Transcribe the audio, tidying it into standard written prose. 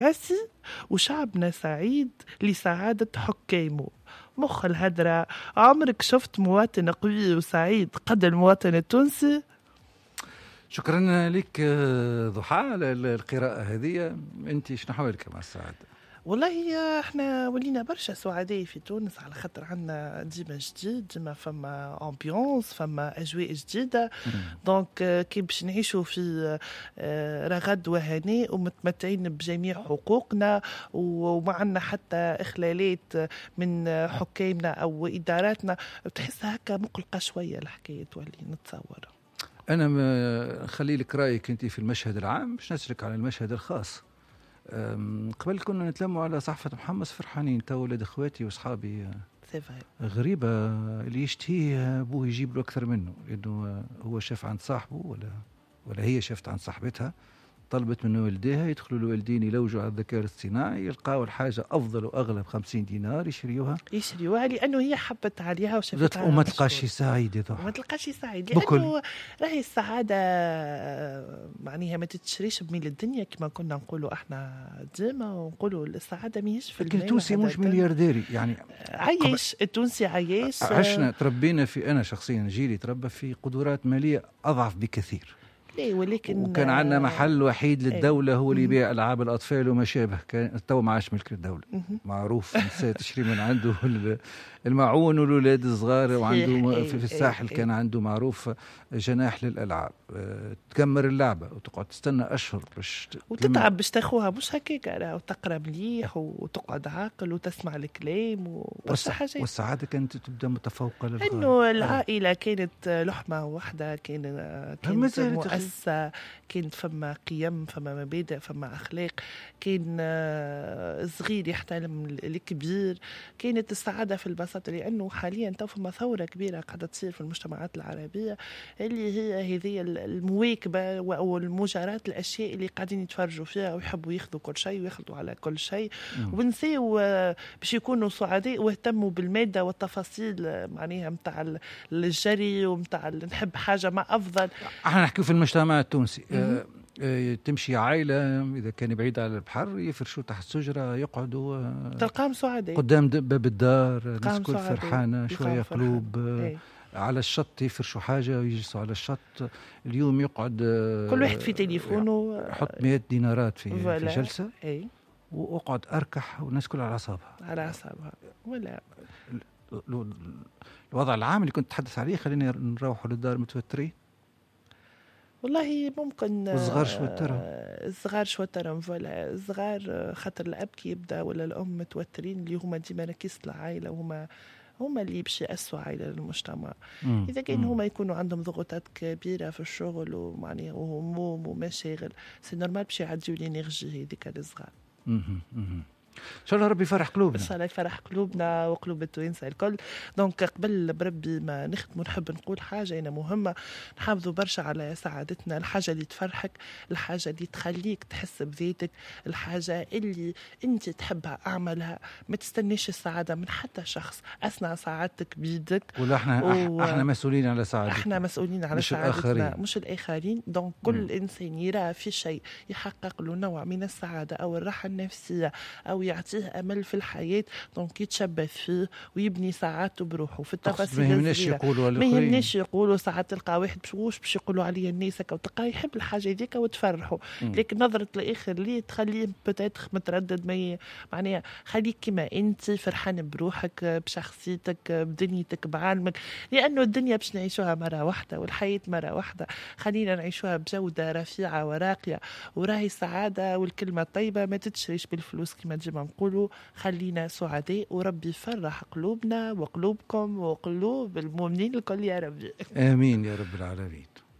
قاسي وشعبنا سعيد لسعادة حكامه. مخ الهدرة، عمرك شفت مواطن قوي وسعيد قد المواطن التونسي؟ شكرا لك ضحى على القراءة هذه. أنت شنو حوالك مع السعادة؟ والله احنا ولينا برشا سعداء في تونس على خاطر عنا ديما جديد، ديما فما امبيونس، فما اجواء جديده. دونك كي باش نعيشوا في رغد وهناء ومتمتعين بجميع حقوقنا وما عندنا حتى اخلالات من حكامنا او اداراتنا. تحس هكا مقلقه شويه الحكايه تولي نتصور. انا خلي لك رايك انت في المشهد العام باش نسلك على المشهد الخاص. قبل كنا نتلموا على صحفة محمص فرحانين، تو ولاد اخواتي واصحابي غريبة اللي يشتهيه ابوه يجيب له اكثر منه، لانه هو شاف عند صاحبه ولا هي شافت عند صاحبتها، طلبت من والديها يدخلوا الوالدين يلوجوا على الذكاء الاصطناعي، يلقاو الحاجة أفضل وأغلى ب50 دينار يشريوها لأنه هي حبت عليها وشافتها وما تلقاش سعيد. ما تلقاش سعيد لأنه راهي السعادة معناها ما تتشريش بميل الدنيا كما كنا نقولوا احنا ديما، ونقولوا السعادة ماهيش في المال. التونسي مش مليارديري يعني، عايش التونسي عايش. عشنا تربينا في، أنا شخصيا جيلي تربى في قدرات مالية أضعف بكثير، ولكن وكان عندنا محل وحيد للدولة هو اللي يبيع ألعاب الأطفال وما شابه. كان تو ما عادش ملك الدولة، معروف تشري من عنده المعون والولاد الصغار، وعنده في الساحل كان عنده معروف جناح للألعاب. تكمر اللعبة وتقعد تستنى أشهر باش وتتعب باش تاخوها، مش هكاك وتقرا مليح وتقعد عاقل وتسمع الكلام وبرشا حاجات. والسعادة كانت تبدأ متفوقة للغاية. إنه العائلة كانت لحمة واحدة، كانت مؤسسة، كانت فما قيم، فما مبادئ، فما أخلاق، كان صغير يحترم الكبير، كانت السعادة في البساطة. لأنه حاليا تو فما ثورة كبيرة قاعدة تصير في المجتمعات العربية اللي هي هذه المواكبة أو المجاراة الأشياء اللي قاعدين يتفرجوا فيها ويحبوا ياخذوا كل شيء وياخذوا على كل شيء، ونسيوا باش يكونوا سعداء واهتموا بالمادة والتفاصيل معناها متاع الجري ومتاع نحب حاجة ما أفضل. احنا نحكي في المجتمع التونسي. تمشي عائلة إذا كان بعيد على البحر يفرشوا تحت شجرة يقعدوا، تلقاهم سعداء قدام باب الدار، الناس كل فرحانة، شوية قلوب. على الشط يفرشوا حاجة ويجلسوا على الشط، اليوم يقعد كل واحد في تليفونه يحط 100 دينارات في جلسة، وأقعد أركح والناس كلها على أعصابها. ولا الوضع العام اللي كنت تحدث عليه خلينا نروحوا للدار متوترين. والله ممكن الصغار شوترهم ولا الصغار خاطر الأب كي يبدأ ولا الأم متوترين اللي هما ديما ركيزة العائلة، وهما اللي باش يأسوا عائلة للمجتمع. إذا كان هما يكونوا عندهم ضغوطات كبيرة في الشغل ومعناه وهموم ومشاغل، سي نورمال باش يعديوا الانرجي هذيك للصغار. إن شاء الله ربي يفرح قلوبنا، إن شاء الله يفرح قلوبنا وقلوب التوانسة الكل. دونك قبل بربي ما نختم نحب نقول حاجة أنا مهمة، نحافظوا برشا على سعادتنا، الحاجة اللي تفرحك، الحاجة اللي تخليك تحس بذاتك، الحاجة اللي أنت تحبها أعملها، ما تستنيش السعادة من حتى شخص. أصنع سعادتك بيدك، ولا احنا مسؤولين على سعادتنا، احنا مسؤولين على سعادتنا مش الآخرين. دونك كل إنسان يرى في شيء يحقق له نوع من السعادة أو الراحة النفسية أو يعطيه أمل في الحياة، دونك يتشبث فيه ويبني ساعاته بروحه في التفاصيل. ما يهمناش يقولوا ساعات تلقى واحد باش يقولوا عليه الناس او تلقاه يحب الحاجة هذيك وتفرحه، لكن نظرة الآخر اللي تخليه بتاتخ متردد. معناها خليك كما أنت فرحان بروحك بشخصيتك بدنيتك بعلمك، لأنه الدنيا باش نعيشوها مرة واحدة والحياة مرة واحدة. خلينا نعيشوها بجودة رفيعة وراقية، وراهي السعادة والكلمة الطيبة ما تتشريش بالفلوس كما ديما نقولوا. خلينا سعداء وربي يفرح قلوبنا وقلوبكم وقلوب المؤمنين الكل يا ربي. آمين يا رب العالمين.